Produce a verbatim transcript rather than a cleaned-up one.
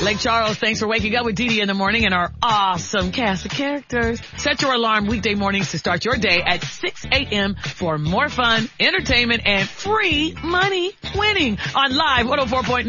Lake Charles, thanks for waking up with Dee Dee in the morning and our awesome cast of characters. Set your alarm weekday mornings to start your day at six a.m. for more fun, entertainment, and free money winning on Live one oh four point nine.